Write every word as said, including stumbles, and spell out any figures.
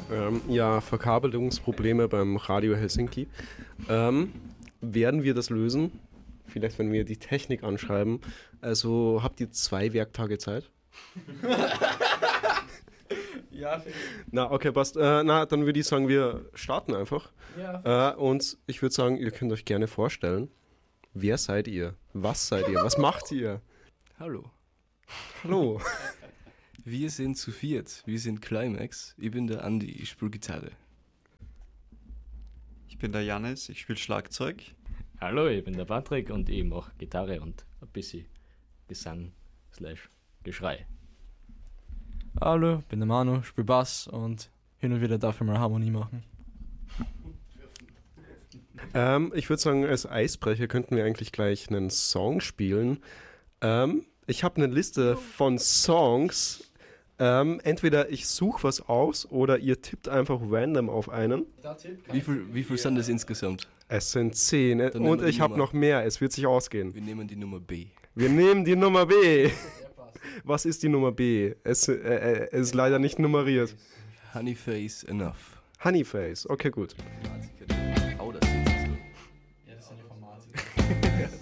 Ähm, ja, Verkabelungsprobleme beim Radio Helsinki. Ähm, werden wir das lösen? Vielleicht, wenn wir die Technik anschreiben. Also habt ihr zwei Werktage Zeit? Ja, Na, okay, passt. Äh, na, dann würde ich sagen, wir starten einfach. Ja. Äh, und ich würde sagen, ihr könnt euch gerne vorstellen. Wer seid ihr? Was seid ihr? Was macht ihr? Hallo. Hallo. Wir sind zu viert. Wir sind Climax. Ich bin der Andi, ich spiele Gitarre. Ich bin der Janis, ich spiele Schlagzeug. Hallo, ich bin der Patrick und ich mache Gitarre und ein bisschen Gesang slash Geschrei. Hallo, bin der Manu, spiele Bass und hin und wieder darf ich mal Harmonie machen. ähm, ich würde sagen, als Eisbrecher könnten wir eigentlich gleich einen Song spielen. Ähm, ich habe eine Liste von Songs. Ähm, entweder ich suche was aus oder ihr tippt einfach random auf einen. Wie viel, wie viel sind das insgesamt? Es sind zehn Dann nehmen und wir die ich habe Nummer. noch mehr. Es wird sich ausgehen. Wir nehmen die Nummer B. Wir nehmen die Nummer B. Was ist die Nummer B? Es, äh, äh, es ist leider nicht nummeriert. Honeyface Enough. Honeyface. Okay, gut.